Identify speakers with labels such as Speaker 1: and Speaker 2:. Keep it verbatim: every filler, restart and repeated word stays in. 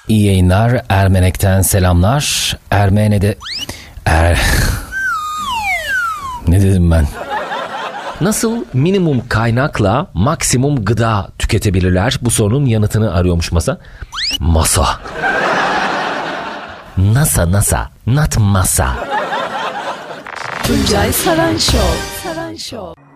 Speaker 1: İyi yayınlar. Ermenek'ten selamlar. Ermene'de... Er... ne dedim ben? Nasıl minimum kaynakla maksimum gıda tüketebilirler? Bu sorunun yanıtını arıyormuş masa. Masa. NASA, NASA. Not masa.
Speaker 2: Tuncay Saran Show. Saran Show.